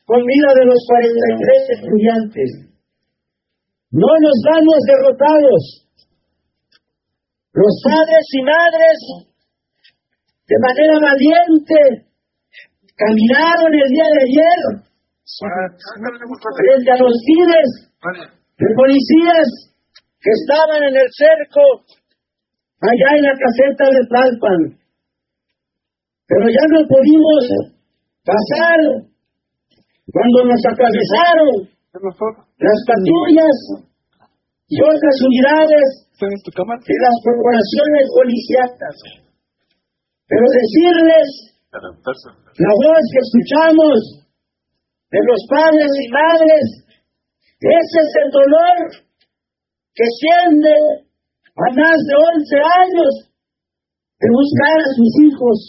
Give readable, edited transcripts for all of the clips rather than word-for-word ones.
con vida de los 43 estudiantes. No nos damos derrotados. Los padres y madres, de manera valiente, caminaron el día de ayer frente a los miles de policías que estaban en el cerco allá en la caseta de Tlalpan. Pero ya no pudimos pasar cuando nos atravesaron las patrullas y otras unidades de las corporaciones policíacas. Pero decirles, la voz que escuchamos de los padres y madres, ese es el dolor que siente a más de 11 años de buscar a sus hijos.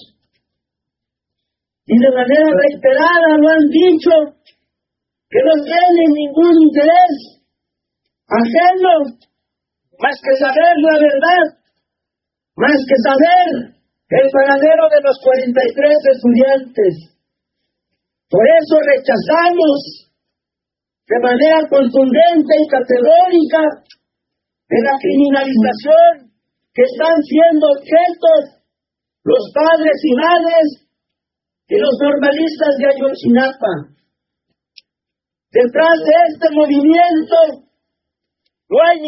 Y de manera reiterada lo han dicho, que no tienen ningún interés ajeno, más que saber la verdad, más que saber el paradero de los 43 estudiantes. Por eso rechazamos de manera contundente y categórica de la criminalización que están siendo objetos los padres y madres y los normalistas de Ayotzinapa. Detrás de este movimiento no hay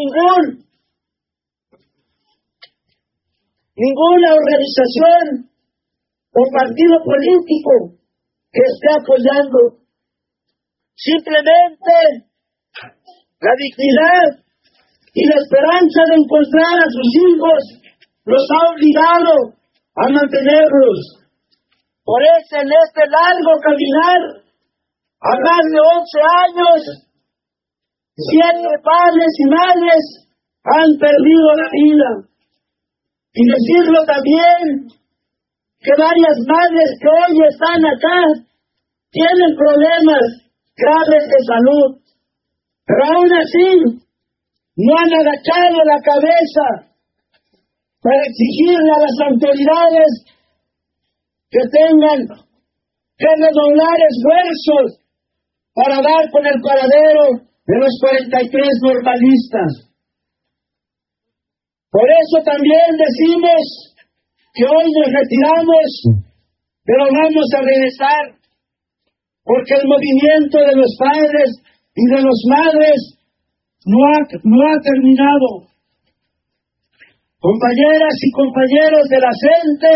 ninguna organización o partido político que esté apoyando. Simplemente la dignidad y la esperanza de encontrar a sus hijos los ha obligado a mantenerlos. Por eso en este largo caminar, a más de 11 años, 7 padres y madres han perdido la vida. Y decirlo también, que varias madres que hoy están acá tienen problemas graves de salud, pero aún así no han agachado la cabeza para exigirle a las autoridades que tengan que redoblar esfuerzos para dar con el paradero de los 43 normalistas. Por eso también decimos que hoy nos retiramos, pero vamos a regresar, porque el movimiento de los padres y de los madres no ha terminado. Compañeras y compañeros de la CENTE,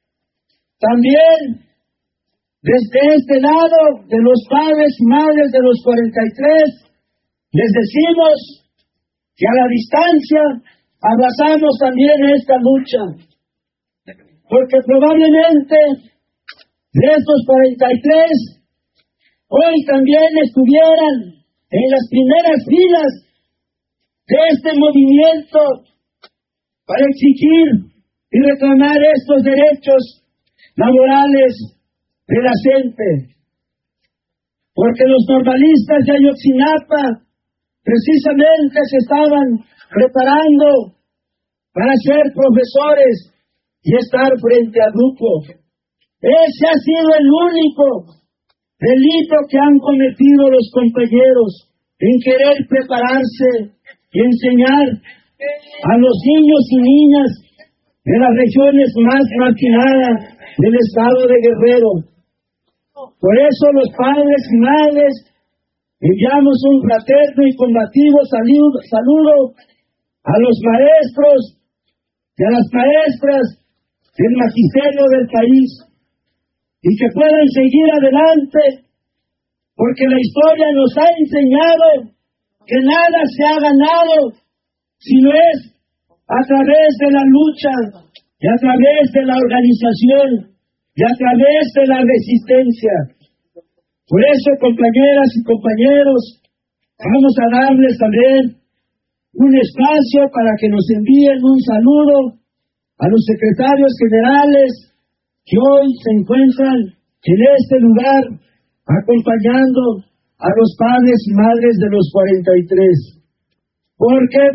también desde este lado de los padres y madres de los 43, les decimos que a la distancia abrazamos también esta lucha, porque probablemente de estos 43 hoy también estuvieran en las primeras filas de este movimiento para exigir y reclamar estos derechos laborales de la gente. Porque los normalistas de Ayotzinapa precisamente se estaban preparando para ser profesores y estar frente al grupo. Ese ha sido el único delito que han cometido los compañeros, en querer prepararse y enseñar a los niños y niñas de las regiones más marginadas del estado de Guerrero. Por eso los padres y madres enviamos un fraterno y combativo saludo a los maestros y a las maestras del magisterio del país, y que puedan seguir adelante, porque la historia nos ha enseñado que nada se ha ganado si no es a través de la lucha y a través de la organización y a través de la resistencia. Por eso, compañeras y compañeros, vamos a darles también un espacio para que nos envíen un saludo a los secretarios generales que hoy se encuentran en este lugar acompañando a los padres y madres de los 43. Porque